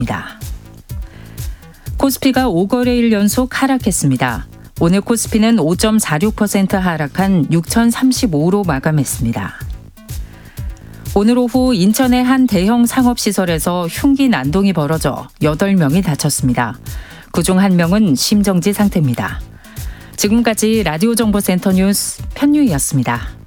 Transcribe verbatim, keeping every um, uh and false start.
코스피가 오 거래일 연속 하락했습니다. 오늘 코스피는 오 점 사육 퍼센트 하락한 육천삼십오로 마감했습니다. 오늘 오후 인천의 한 대형 상업시설에서 흉기 난동이 벌어져 여덟 명이 다쳤습니다. 그중 한 명은 심정지 상태입니다. 지금까지 라디오 정보센터 뉴스 편유희였습니다.